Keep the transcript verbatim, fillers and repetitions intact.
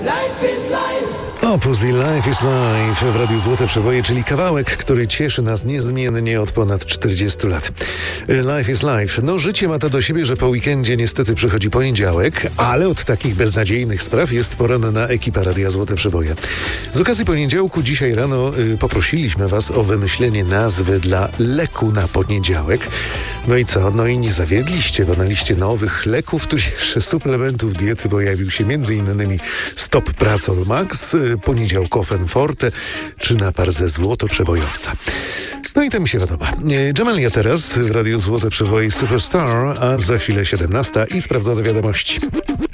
Opus i Life is Life w Radiu Złote Przeboje, czyli kawałek, który cieszy nas niezmiennie od ponad czterdziestu lat. Life is Life. No, życie ma to do siebie, że po weekendzie niestety przychodzi poniedziałek, ale od takich beznadziejnych spraw jest poranna ekipa Radia Złote Przeboje. Z okazji poniedziałku dzisiaj rano y, poprosiliśmy was o wymyślenie nazwy dla leku na poniedziałek. No i co? No i nie zawiedliście, bo na liście nowych leków, tudzież suplementów diety pojawił się między innymi Stop Pracol Max, poniedziałkofen Forte czy napar ze złotoprzebojowca. No i to mi się podoba. Dżemalia teraz w Radiu Złote Przeboje Superstar, a za chwilę siedemnasta i sprawdzone wiadomości.